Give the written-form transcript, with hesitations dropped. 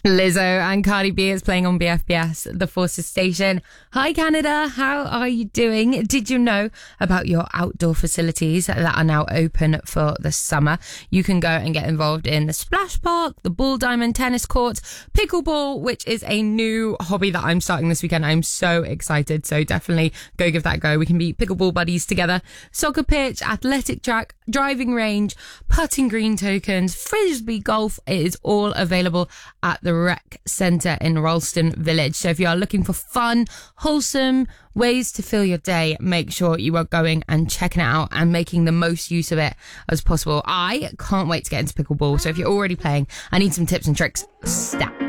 Lizzo and Cardi B is playing on BFBS, the Forces station. Hi Canada, how are you doing? Did you know about your outdoor facilities that are now open for the summer? You can go and get involved in the splash park, the ball diamond tennis courts, pickleball, which is a new hobby that I'm starting this weekend. I'm so excited, so definitely go give that a go. We can be pickleball buddies together. Soccer pitch, athletic track, driving range, putting green tokens, frisbee golf. It is all available at the Rec Centre in Ralston Village. So if you are looking for fun, wholesome ways to fill your day, make sure you are going and checking it out and making the most use of it as possible. I can't wait to get into pickleball. So if you're already playing, I need some tips and tricks stat.